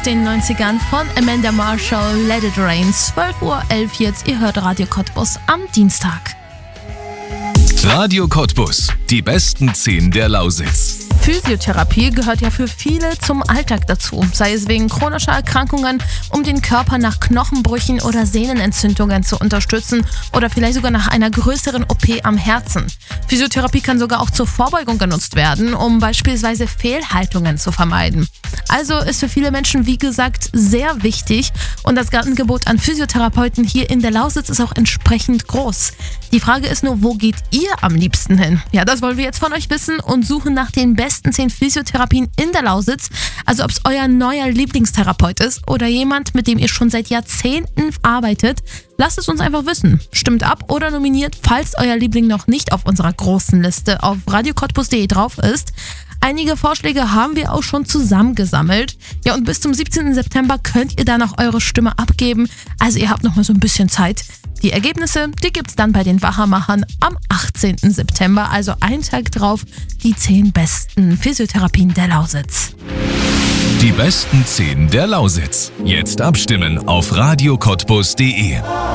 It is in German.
den 90ern von Amanda Marshall, Let It Rain, 12:11 Uhr jetzt. Ihr hört Radio Cottbus am Dienstag. Radio Cottbus, die besten 10 der Lausitz. Physiotherapie gehört ja für viele zum Alltag dazu, sei es wegen chronischer Erkrankungen, um den Körper nach Knochenbrüchen oder Sehnenentzündungen zu unterstützen oder vielleicht sogar nach einer größeren OP am Herzen. Physiotherapie kann sogar auch zur Vorbeugung genutzt werden, um beispielsweise Fehlhaltungen zu vermeiden. Also ist für viele Menschen, wie gesagt, sehr wichtig und das Angebot an Physiotherapeuten hier in der Lausitz ist auch entsprechend groß. Die Frage ist nur, wo geht ihr am liebsten hin? Ja, das wollen wir jetzt von euch wissen und suchen nach den besten 10 Physiotherapien in der Lausitz. Also ob es euer neuer Lieblingstherapeut ist oder jemand, mit dem ihr schon seit Jahrzehnten arbeitet. Lasst es uns einfach wissen. Stimmt ab oder nominiert, falls euer Liebling noch nicht auf unserer großen Liste auf radiocottbus.de drauf ist. Einige Vorschläge haben wir auch schon zusammengesammelt. Ja, und bis zum 17. September könnt ihr da noch eure Stimme abgeben. Also ihr habt noch mal so ein bisschen Zeit. Die Ergebnisse, die gibt's dann bei den Wachermachern am 18. September, also einen Tag drauf, die 10 besten Physiotherapien der Lausitz. Die besten 10 der Lausitz. Jetzt abstimmen auf radiocottbus.de.